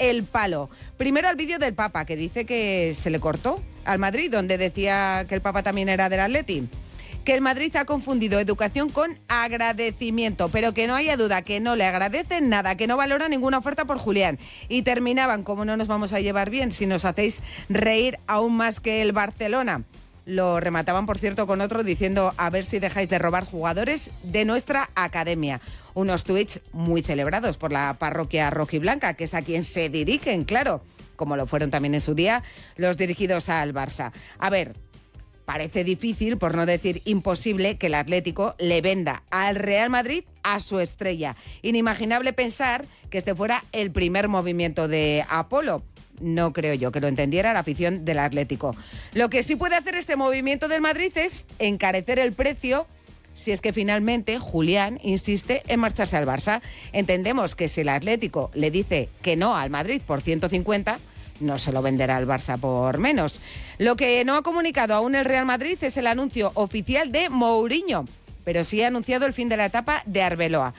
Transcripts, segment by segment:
el palo. Primero al vídeo del Papa, que dice que se le cortó al Madrid, donde decía que el Papa también era del Atleti. Que el Madrid ha confundido educación con agradecimiento, pero que no haya duda, que no le agradecen nada, que no valora ninguna oferta por Julián. Y terminaban, como no nos vamos a llevar bien si nos hacéis reír aún más que el Barcelona. Lo remataban, por cierto, con otro diciendo a ver si dejáis de robar jugadores de nuestra academia. Unos tuits muy celebrados por la parroquia rojiblanca, que es a quien se dirigen, claro, como lo fueron también en su día los dirigidos al Barça. A ver, parece difícil, por no decir imposible, que el Atlético le venda al Real Madrid a su estrella. Inimaginable pensar que este fuera el primer movimiento de Apolo. No creo yo que lo entendiera la afición del Atlético. Lo que sí puede hacer este movimiento del Madrid es encarecer el precio si es que finalmente Julián insiste en marcharse al Barça. Entendemos que si el Atlético le dice que no al Madrid por 150, no se lo venderá al Barça por menos. Lo que no ha comunicado aún el Real Madrid es el anuncio oficial de Mourinho, pero sí ha anunciado el fin de la etapa de Arbeloa.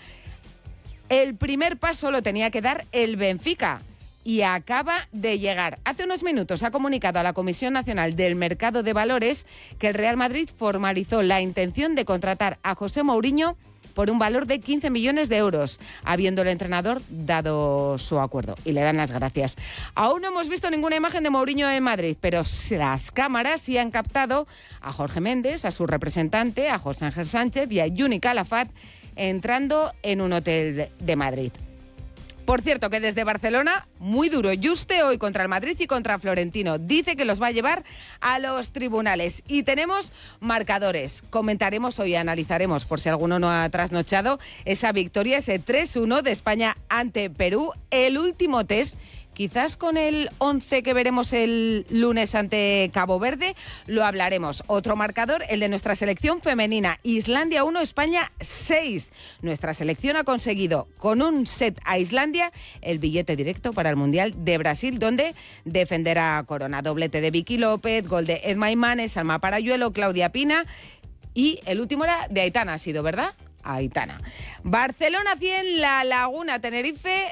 El primer paso lo tenía que dar el Benfica y acaba de llegar. Hace unos minutos ha comunicado a la Comisión Nacional del Mercado de Valores que el Real Madrid formalizó la intención de contratar a José Mourinho por un valor de 15 millones de euros, habiendo el entrenador dado su acuerdo. Y le dan las gracias. Aún no hemos visto ninguna imagen de Mourinho en Madrid, pero las cámaras sí han captado a Jorge Méndez, a su representante, a José Ángel Sánchez y a Juni Calafat entrando en un hotel de Madrid. Por cierto, que desde Barcelona, muy duro, Juste hoy contra el Madrid y contra Florentino. Dice que los va a llevar a los tribunales. Y tenemos marcadores. Comentaremos hoy, analizaremos, por si alguno no ha trasnochado, esa victoria, ese 3-1 de España ante Perú, el último test. Quizás con el 11 que veremos el lunes ante Cabo Verde, lo hablaremos. Otro marcador, el de nuestra selección femenina. Islandia 1, España 6. Nuestra selección ha conseguido, con un set a Islandia, el billete directo para el Mundial de Brasil, donde defenderá corona. Doblete de Vicky López, gol de Edma Imanes, Alma Parayuelo, Claudia Pina y el último era de Aitana, ha sido, ¿verdad? Aitana. Barcelona 100, La Laguna Tenerife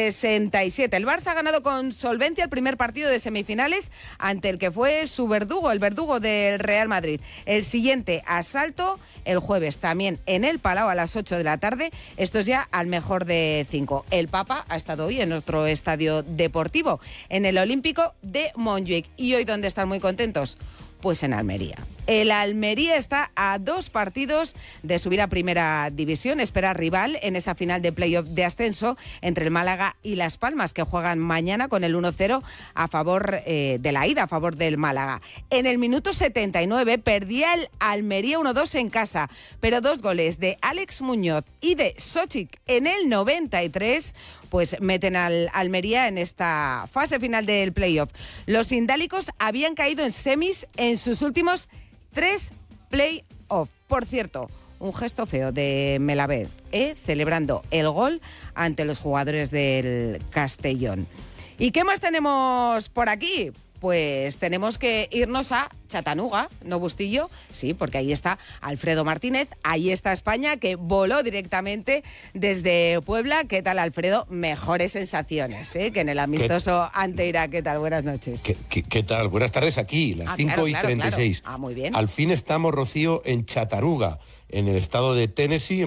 67. El Barça ha ganado con solvencia el primer partido de semifinales ante el que fue su verdugo, el verdugo del Real Madrid. El siguiente asalto el jueves también en el Palau a las 8 de la tarde. Esto es ya al mejor de 5. El Papa ha estado hoy en otro estadio deportivo, en el Olímpico de Montjuic. ¿Y hoy dónde están muy contentos? Pues en Almería. El Almería está a 2 partidos de subir a Primera División. Espera rival en esa final de playoff de ascenso entre el Málaga y Las Palmas, que juegan mañana con el 1-0 a favor de la ida, a favor del Málaga. En el minuto 79 perdía el Almería 1-2 en casa, pero 2 goles de Alex Muñoz y de Sochik en el 93 pues meten al Almería en esta fase final del playoff. Los indálicos habían caído en semis en sus últimos 3 playoff. Por cierto, un gesto feo de Melamed, celebrando el gol ante los jugadores del Castellón. ¿Y qué más tenemos por aquí? Pues tenemos que irnos a Chattanooga, ¿no, Bustillo? Sí, porque ahí está Alfredo Martínez, ahí está España, que voló directamente desde Puebla. ¿Qué tal, Alfredo? Mejores sensaciones, que en el amistoso ante Irak. ¿Qué tal? Buenas noches. ¿Qué tal? Buenas tardes aquí, las 5:36. Claro. Muy bien. Al fin estamos, Rocío, en Chattanooga, en el estado de Tennessee.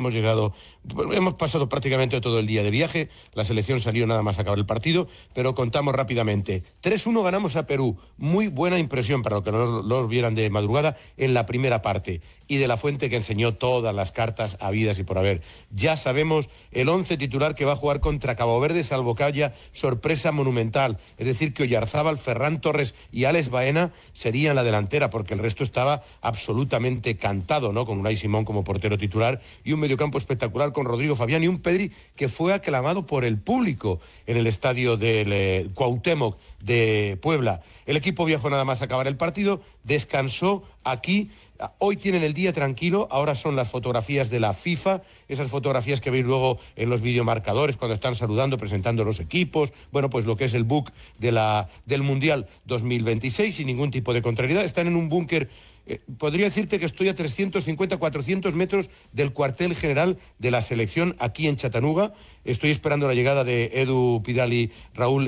Hemos pasado prácticamente todo el día de viaje. La selección salió nada más acabar el partido, pero contamos rápidamente. 3-1 ganamos a Perú. Muy buena impresión para los que no lo vieran de madrugada en la primera parte. Y de la Fuente, que enseñó todas las cartas habidas y por haber. Ya sabemos el 11 titular que va a jugar contra Cabo Verde, salvo que haya sorpresa monumental. Es decir, que Oyarzábal, Ferran Torres y Alex Baena serían la delantera, porque el resto estaba absolutamente cantado, ¿no? Con Unai Simón como portero titular y un mediocampo espectacular con Rodrigo Fabián y un Pedri que fue aclamado por el público en el estadio del Cuauhtémoc de Puebla. El equipo viajó nada más a acabar el partido, descansó aquí. Hoy tienen el día tranquilo, ahora son las fotografías de la FIFA, esas fotografías que veis luego en los videomarcadores cuando están saludando, presentando los equipos, bueno, pues lo que es el book del Mundial 2026 sin ningún tipo de contrariedad. Están en un búnker, podría decirte que estoy a 350, 400 metros del cuartel general de la selección aquí en Chattanooga. Estoy esperando la llegada de Edu Pidal y Raúl